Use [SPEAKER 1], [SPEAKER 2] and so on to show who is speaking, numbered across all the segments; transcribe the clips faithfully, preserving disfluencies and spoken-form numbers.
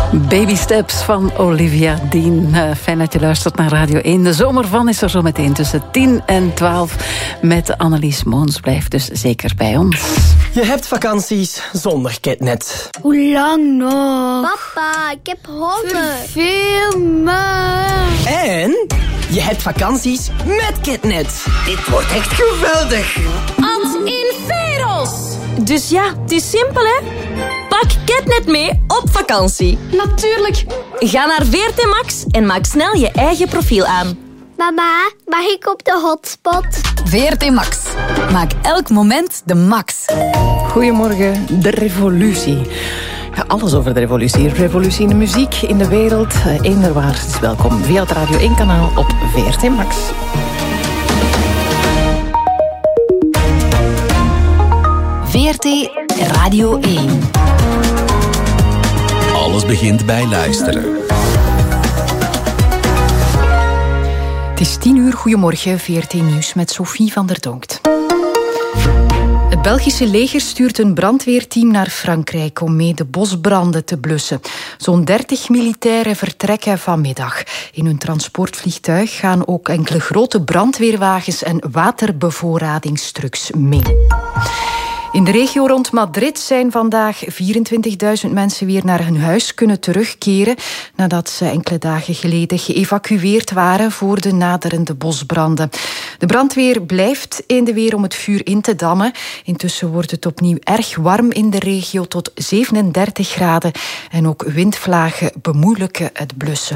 [SPEAKER 1] Baby Steps van Olivia Dean. Uh, fijn dat je luistert naar Radio één. De zomer van is er zo meteen tussen tien en twaalf met Annelies Moons. Blijf dus zeker bij ons.
[SPEAKER 2] Je hebt vakanties zonder Ketnet.
[SPEAKER 3] Hoe lang nog?
[SPEAKER 4] Papa, ik heb honger.
[SPEAKER 3] Verveel me.
[SPEAKER 2] En je hebt vakanties met Ketnet. Dit wordt echt geweldig.
[SPEAKER 3] Als in Veros. Dus ja, het is simpel, hè? Pak Ketnet mee op vakantie. Natuurlijk. Ga naar V R T Max en maak snel je eigen profiel aan.
[SPEAKER 4] Mama, mag ik op de hotspot?
[SPEAKER 5] V R T Max. Maak elk moment de max.
[SPEAKER 1] Goedemorgen, de revolutie. Ja, alles over de revolutie. Revolutie in de muziek, in de wereld. Eenderwaar is welkom via het Radio één kanaal op V R T Max.
[SPEAKER 5] V R T Radio één.
[SPEAKER 6] Alles begint bij luisteren.
[SPEAKER 5] Het is tien uur, goedemorgen, V R T Nieuws met Sophie van der Donkt. Het Belgische leger stuurt een brandweerteam naar Frankrijk om mee de bosbranden te blussen. Zo'n dertig militairen vertrekken vanmiddag. In hun transportvliegtuig gaan ook enkele grote brandweerwagens en waterbevoorradingstrucks mee. In de regio rond Madrid zijn vandaag vierentwintigduizend mensen weer naar hun huis kunnen terugkeren nadat ze enkele dagen geleden geëvacueerd waren voor de naderende bosbranden. De brandweer blijft in de weer om het vuur in te dammen. Intussen wordt het opnieuw erg warm in de regio tot zevenendertig graden en ook windvlagen bemoeilijken het blussen.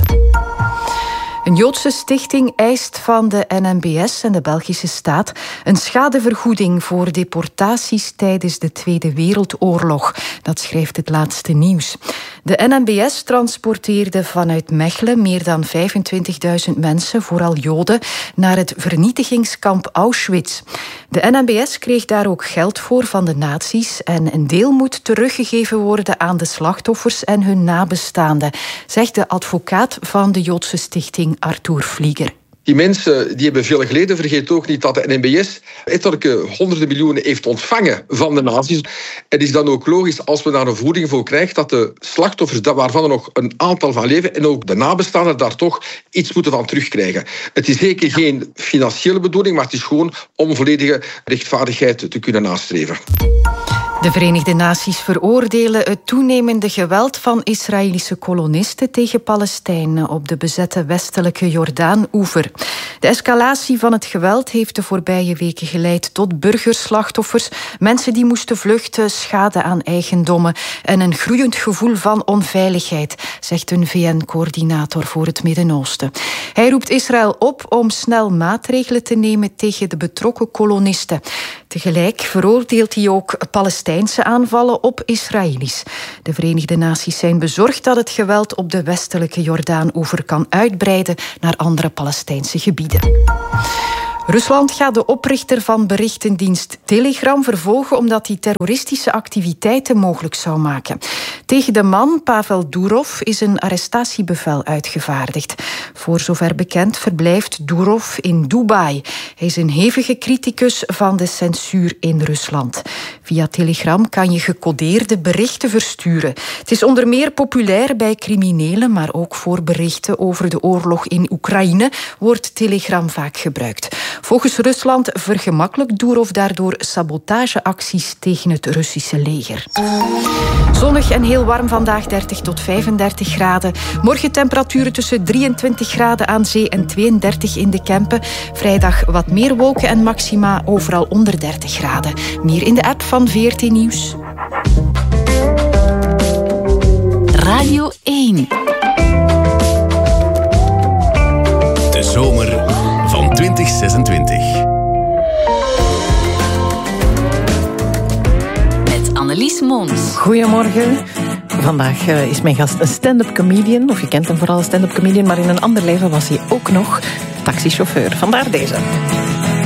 [SPEAKER 5] Een Joodse stichting eist van de N M B S en de Belgische staat een schadevergoeding voor deportaties tijdens de Tweede Wereldoorlog. Dat schrijft het laatste nieuws. De N M B S transporteerde vanuit Mechelen meer dan vijfentwintigduizend mensen, vooral Joden, naar het vernietigingskamp Auschwitz. De N M B S kreeg daar ook geld voor van de nazi's en een deel moet teruggegeven worden aan de slachtoffers en hun nabestaanden, zegt de advocaat van de Joodse stichting Arthur Vlieger.
[SPEAKER 7] Die mensen die hebben veel geleden. Vergeet ook niet dat de N M B S ettelijke honderden miljoenen heeft ontvangen van de nazi's. Het is dan ook logisch als we daar een vergoeding voor krijgen dat de slachtoffers, waarvan er nog een aantal van leven, en ook de nabestaanden daar toch iets moeten van terugkrijgen. Het is zeker geen financiële bedoeling, maar het is gewoon om volledige rechtvaardigheid te kunnen nastreven.
[SPEAKER 5] De Verenigde Naties veroordelen het toenemende geweld van Israëlische kolonisten tegen Palestijnen op de bezette westelijke Jordaan-oever. De escalatie van het geweld heeft de voorbije weken geleid tot burgerslachtoffers, mensen die moesten vluchten, schade aan eigendommen en een groeiend gevoel van onveiligheid, zegt een V N-coördinator voor het Midden-Oosten. Hij roept Israël op om snel maatregelen te nemen tegen de betrokken kolonisten. Tegelijk veroordeelt hij ook Palestijnse aanvallen op Israëli's. De Verenigde Naties zijn bezorgd dat het geweld op de westelijke Jordaan-oever kan uitbreiden naar andere Palestijnse gebieden. Rusland gaat de oprichter van berichtendienst Telegram vervolgen omdat hij terroristische activiteiten mogelijk zou maken. Tegen de man, Pavel Durov, is een arrestatiebevel uitgevaardigd. Voor zover bekend verblijft Durov in Dubai. Hij is een hevige criticus van de censuur in Rusland. Via Telegram kan je gecodeerde berichten versturen. Het is onder meer populair bij criminelen, maar ook voor berichten over de oorlog in Oekraïne wordt Telegram vaak gebruikt. Volgens Rusland vergemakkelijkt Durov daardoor sabotageacties tegen het Russische leger. Zonnig en heel warm vandaag, dertig tot vijfendertig graden. Morgen temperaturen tussen drieëntwintig graden aan zee en tweeëndertig in de Kempen. Vrijdag wat meer wolken en maxima overal onder dertig graden. Meer in de app van V R T Nieuws. Radio één.
[SPEAKER 6] De zomer van twintig zesentwintig.
[SPEAKER 5] Met Annelies Moons.
[SPEAKER 1] Goedemorgen. Vandaag uh, is mijn gast een stand-up comedian, of je kent hem vooral als stand-up comedian, maar in een ander leven was hij ook nog taxichauffeur. Vandaar deze.